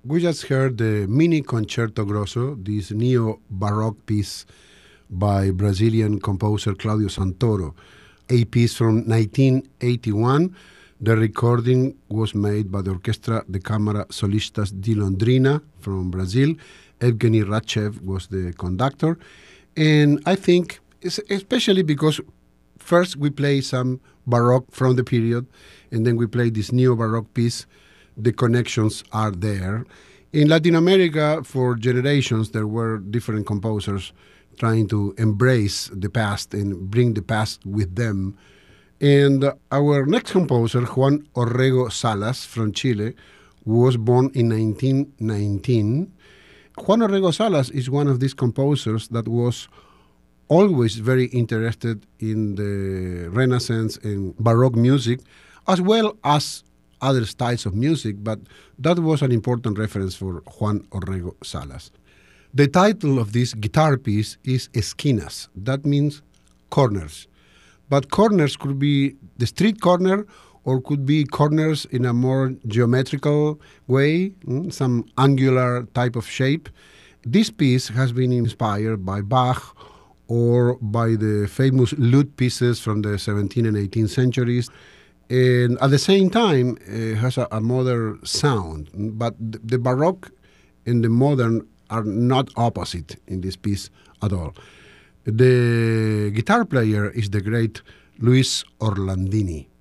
We just heard the Mini Concerto Grosso, this neo-Baroque piece by Brazilian composer Claudio Santoro, a piece from 1981. The recording was made by the Orquestra de Câmara Solistas de Londrina from Brazil. Evgeny Ratchev was the conductor. And I think, especially because first we play some Baroque from the period, and then we play this neo-Baroque piece, the connections are there. In Latin America, for generations, there were different composers trying to embrace the past and bring the past with them. And our next composer, Juan Orrego Salas from Chile, was born in 1919. Juan Orrego Salas is one of these composers that was always very interested in the Renaissance and Baroque music, as well as other styles of music, but that was an important reference for Juan Orrego Salas. The title of this guitar piece is Esquinas. That means corners. But corners could be the street corner or could be corners in a more geometrical way, some angular type of shape. This piece has been inspired by Bach or by the famous lute pieces from the 17th and 18th centuries. And at the same time, it has a modern sound. But the Baroque and the modern are not opposite in this piece at all. The guitar player is the great Luis Orlandini.